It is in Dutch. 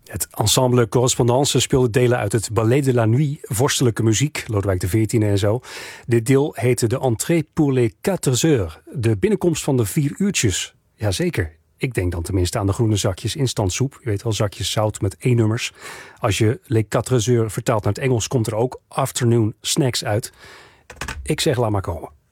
Het ensemble Correspondance speelde delen uit het Ballet de la Nuit, vorstelijke muziek, Lodewijk XIV en zo. Dit deel heette de Entrée pour les 4 heures, de binnenkomst van de 4 uurtjes. Jazeker, ik denk dan tenminste aan de groene zakjes instantsoep. Je weet wel, zakjes zout met E-nummers. Als je les 4 heures vertaalt naar het Engels, komt er ook afternoon snacks uit. Ik zeg, laat maar komen.